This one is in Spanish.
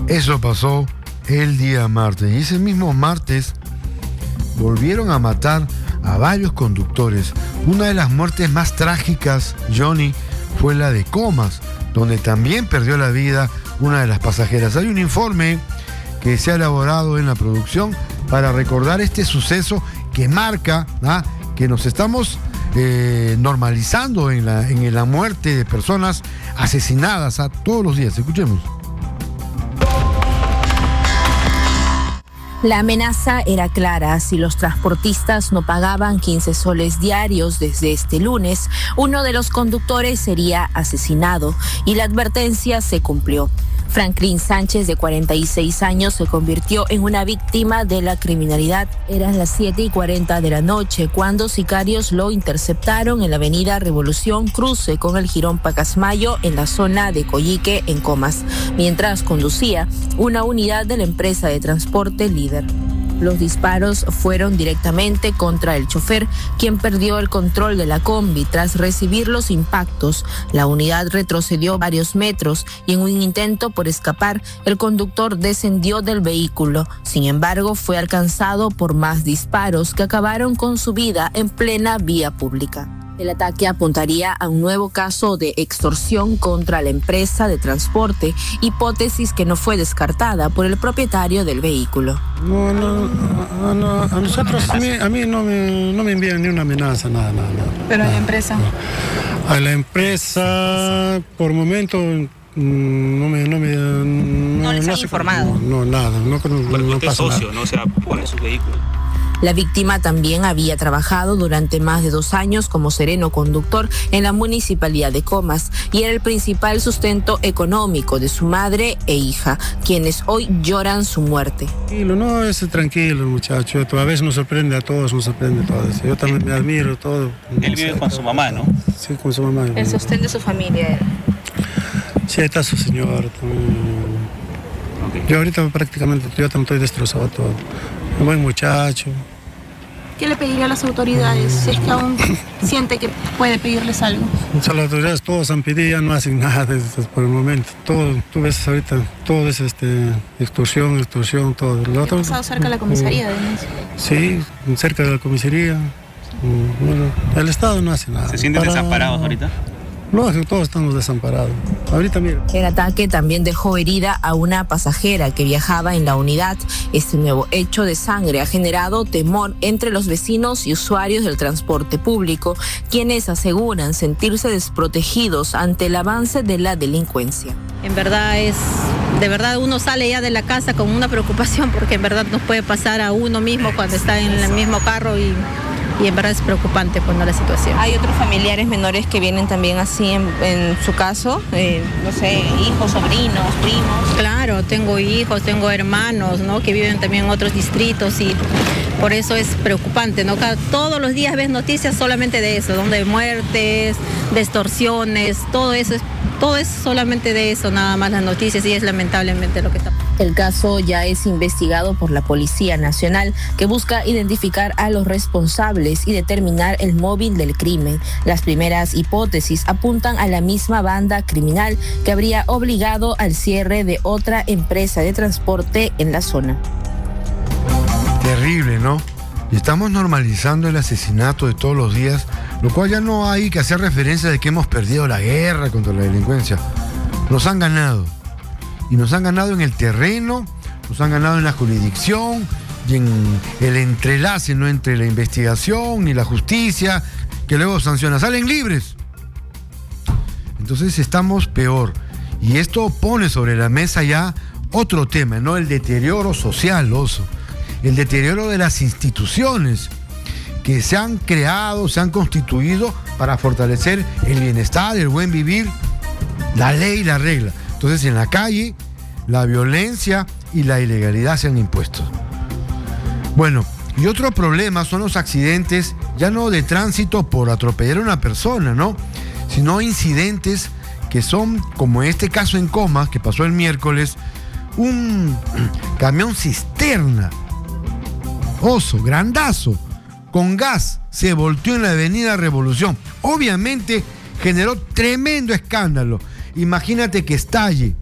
Eso pasó el día martes. Y ese mismo martes volvieron a matar a varios conductores. Una de las muertes más trágicas, Johnny, fue la de Comas, donde también perdió la vida una de las pasajeras. Hay un informe que se ha elaborado en la producción para recordar este suceso que marca que nos estamos normalizando en la muerte de personas asesinadas todos los días. Escuchemos. La amenaza era clara. Si los transportistas no pagaban 15 soles diarios desde este lunes, uno de los conductores sería asesinado, y la advertencia se cumplió. Franklin Sánchez, de 46 años, se convirtió en una víctima de la criminalidad. Eran las 7:40 de la noche cuando sicarios lo interceptaron en la avenida Revolución, cruce con el jirón Pacasmayo, en la zona de Coyique, en Comas, mientras conducía una unidad de la empresa de transporte Líder. Los disparos fueron directamente contra el chofer, quien perdió el control de la combi. Tras recibir los impactos, la unidad retrocedió varios metros y en un intento por escapar, el conductor descendió del vehículo. Sin embargo, fue alcanzado por más disparos que acabaron con su vida en plena vía pública. El ataque apuntaría a un nuevo caso de extorsión contra la empresa de transporte, hipótesis que no fue descartada por el propietario del vehículo. No, a nosotros, a mí no me envían ni una amenaza, nada. ¿Pero a la empresa? No. A la empresa, por momento, no les han informado. No, nada, no pasa socio, nada. ¿no? O sea, pone su vehículo. La víctima también había trabajado durante más de 2 años como sereno conductor en la municipalidad de Comas y era el principal sustento económico de su madre e hija, quienes hoy lloran su muerte. No, es tranquilo, muchacho. A veces nos sorprende a todos, Yo también me admiro todo. Él vive con su mamá, ¿no? Sí, con su mamá. El sostén de su familia. Sí, está su señor. Okay. Yo ahorita prácticamente también estoy destrozado todo. Un buen muchacho. ¿Qué le pediría a las autoridades si es que aún siente que puede pedirles algo? Las autoridades todos han pedido, ya no hacen nada por el momento. Todo, tú ves ahorita, todo es extorsión, todo. ¿Ha pasado cerca de la comisaría? Sí, cerca de la comisaría. Bueno, el Estado no hace nada. ¿Se sienten desamparados ahorita? Lógico, todos estamos desamparados. Ahorita mira. El ataque también dejó herida a una pasajera que viajaba en la unidad. Este nuevo hecho de sangre ha generado temor entre los vecinos y usuarios del transporte público, quienes aseguran sentirse desprotegidos ante el avance de la delincuencia. En verdad de verdad uno sale ya de la casa con una preocupación porque en verdad nos puede pasar a uno mismo cuando está en el mismo carro y en verdad es preocupante la situación. ¿Hay otros familiares menores que vienen también así en su caso? No sé, hijos, sobrinos, primos. Claro, tengo hijos, tengo hermanos, ¿no? Que viven también en otros distritos y por eso es preocupante, ¿no? Todos los días ves noticias solamente de eso, de muertes, de extorsiones, todo es solamente de eso, nada más las noticias, y es lamentablemente lo que está pasando. El caso ya es investigado por la Policía Nacional, que busca identificar a los responsables y determinar el móvil del crimen. Las primeras hipótesis apuntan a la misma banda criminal que habría obligado al cierre de otra empresa de transporte en la zona. Terrible, ¿no? Y estamos normalizando el asesinato de todos los días, lo cual ya no hay que hacer referencia de que hemos perdido la guerra contra la delincuencia. Nos han ganado. Y nos han ganado en el terreno, nos han ganado en la jurisdicción y en el entrelace, no entre la investigación ni la justicia, que luego sanciona. Salen libres. Entonces estamos peor. Y esto pone sobre la mesa ya otro tema, ¿no? El deterioro social, Oso. El deterioro de las instituciones que se han creado, se han constituido para fortalecer el bienestar, el buen vivir, la ley y la regla. Entonces, en la calle, la violencia y la ilegalidad se han impuesto. Bueno, y otro problema son los accidentes, ya no de tránsito por atropellar a una persona, ¿no? Sino incidentes que son, como en este caso en Comas, que pasó el miércoles, un camión cisterna, Oso, grandazo, con gas, se volteó en la avenida Revolución. Obviamente generó tremendo escándalo. Imagínate que estalle